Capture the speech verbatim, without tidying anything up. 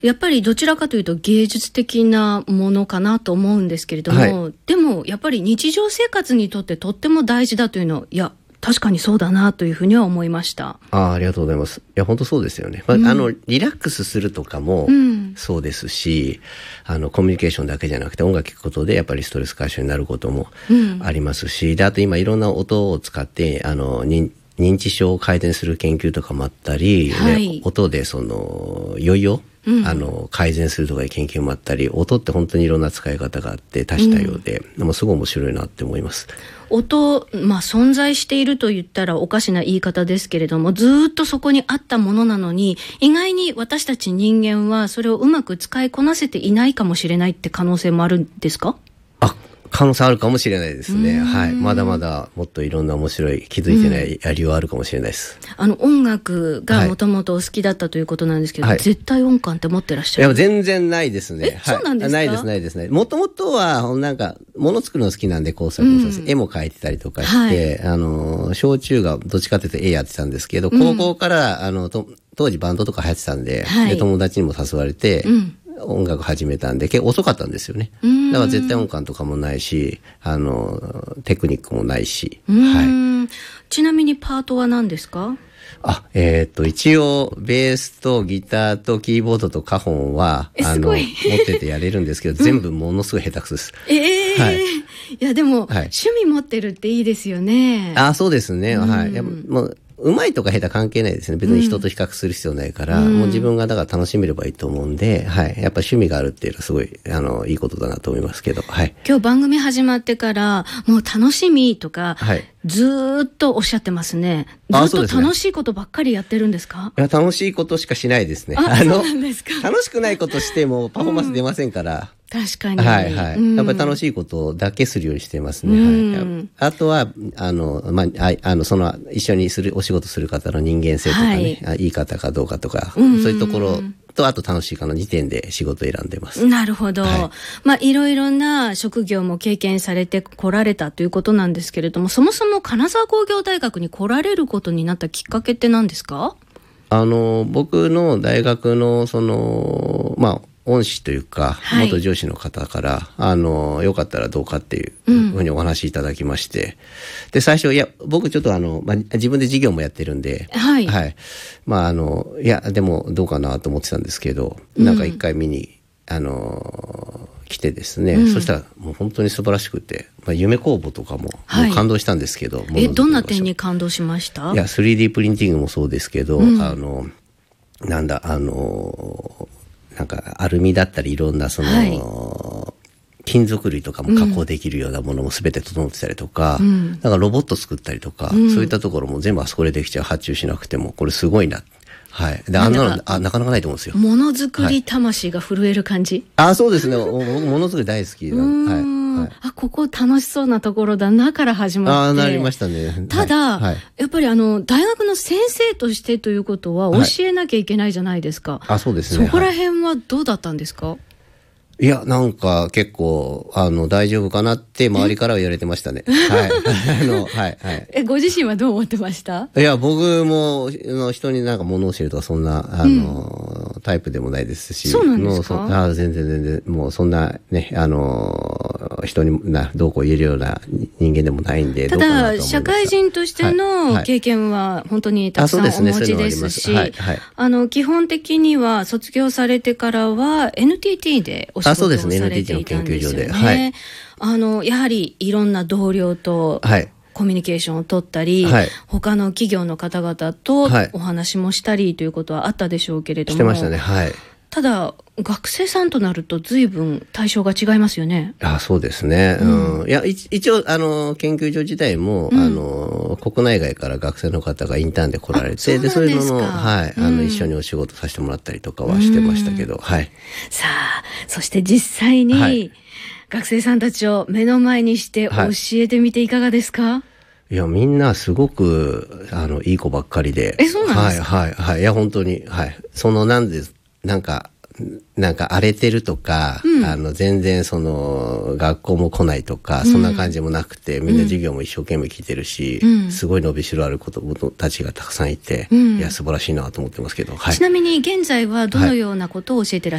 やっぱりどちらかというと芸術的なものかなと思うんですけれども、はい、でもやっぱり日常生活にとってとっても大事だというの、いや確かにそうだなというふうには思いました。 あ, ありがとうございます。いや本当そうですよね、まあうん、あのリラックスするとかもそうですし、うん、あのコミュニケーションだけじゃなくて音楽聴くことでやっぱりストレス解消になることもありますし、うん、であと今いろんな音を使ってあの認認知症を改善する研究とかもあったり、はい、音でその酔いをうん、あの改善するとかいう研究もあったり、音って本当にいろんな使い方があって多種多様で、うん、でもすごい面白いなって思います。 音、まあ、存在していると言ったらおかしな言い方ですけれども、ずっとそこにあったものなのに、意外に私たち人間はそれをうまく使いこなせていないかもしれないって可能性もあるんですか？ あ、可能性あるかもしれないですね。はい。まだまだもっといろんな面白い気づいてないやりはあるかもしれないです。 うん、あの音楽がもともとお好きだったということなんですけど、はい、絶対音感って持ってらっしゃる？ いや全然ないですね。 え、はい、そうなんですか？ ないですないですね。もともとはなんか物作るの好きなんで工作もそうです、うん、絵も描いてたりとかして、はい、あの小中がどっちかというと絵やってたんですけど、高校からあのと当時バンドとか流行ってたんで、はい、で友達にも誘われて。うん音楽始めたんで結構遅かったんですよね。だから絶対音感とかもないし、あのテクニックもないし、はい、 ちなみにパートは何ですか？ あ、えっと一応ベースとギターとキーボードとカホンはあの持っててやれるんですけど、うん、全部ものすごい下手くそです。 ええーはい、いやでも、はい、趣味持ってるっていいですよね。 あ、そうですね。うん、はい。いやもううまいとか下手関係ないですね。別に人と比較する必要ないから、うん、もう自分がだから楽しめればいいと思うんで、はい。やっぱ趣味があるっていうのはすごい、あの、いいことだなと思いますけど、はい。 今日番組始まってから、もう楽しみとか、はい、ずーっとおっしゃってますね。ずっと楽しいことばっかりやってるんですか？ いや、楽しいことしかしないですね。 あ、あの、そうなんですか。 楽しくないことしてもパフォーマンス出ませんから。 うん確かに。 はいはい。うん、やっぱり楽しいことだけするようにしてますね。うん、はい。あとは、あの、まあ、あの、その、一緒にする、お仕事する方の人間性とかね、はい、いい方かどうかとか、うん、そういうところと、あと楽しいかの時点で仕事を選んでます。 なるほど。はい、まあ、いろいろな職業も経験されてこられたということなんですけれども、そもそも金沢工業大学に来られることになったきっかけって何ですか？ あの、僕の大学の、その、まあ、恩師というか、はい、元上司の方から、あの、よかったらどうかっていうふうにお話しいただきまして、うん、で、最初、いや、僕ちょっとあの、まあ、自分で事業もやってるんで、はい。はい。まあ、あの、いや、でもどうかなと思ってたんですけど、なんか一回見に、うん、あの、来てですね、うん、そしたらもう本当に素晴らしくて、まあ、夢工房とかも、はい、もう感動したんですけど、 え、どんな点に感動しました？ いや、スリーディー プリンティングもそうですけど、うん、あの、なんだ、あの、なんかアルミだったりいろんなその、はい、金属類とかも加工できるようなものも全て整ってたりとか、うん、なんかロボット作ったりとか、うん、そういったところも全部あそこでできちゃう、発注しなくてもこれすごいな。はい。で、あんなの、あ、なかなかないと思うんですよ。 ものづくり魂が震える感じ。 はい、あ、そうですね。僕ものづくり大好きな。はい。はい、 あ、ここ楽しそうなところだなから始まって。 あ、なりましたね。 ただ、はい、やっぱりあの、大学の先生としてということは教えなきゃいけないじゃないですか。はい、 あ、そうですね。 そこら辺はどうだったんですか？はいいや、なんか結構、あの、大丈夫かなって周りからは言われてましたね。はい。あの、はい、はい。 え、ご自身はどう思ってました？ いや、僕も、の人になんか物を教えるとかそんな、あの、うん、タイプでもないですし。 そうなんですか？ もうあ全然全然、もうそんなね、あの、人にな、どうこう言えるような人間でもないんで、 ただ、社会人としての経験は本当にたくさんお持ちですし、あの、基本的には卒業されてからは エヌティーティー でお仕事あ、そうですね。エヌティーティー の研究所で。 はい。あの、やはりいろんな同僚と、はい。コミュニケーションを取ったり、はい、他の企業の方々とお話もしたりということはあったでしょうけれども。 してましたね。はい。ただ、学生さんとなると随分対象が違いますよね。 あ、そうですね。うん。うん、いや、一応、あの、研究所自体も、うん、あの、国内外から学生の方がインターンで来られて、で、そういうのの、はい、うん、あの、一緒にお仕事させてもらったりとかはしてましたけど、はい。 さあ、そして実際に、はい、学生さんたちを目の前にして教えてみていかがですか？はい、 いや、みんなすごく、あの、いい子ばっかりで。 え、そうなんですか？ はい、はい、はい。いや、本当に、はい。その、なんです、なんか、 なんか荒れてるとか、うん、あの全然その学校も来ないとか、うん、そんな感じもなくて、みんな授業も一生懸命聞いてるし、うん、すごい伸びしろある子供たちがたくさんいて、うん、いや素晴らしいなと思ってますけど、はい、 ちなみに現在はどのようなことを教えてらっしゃいますか？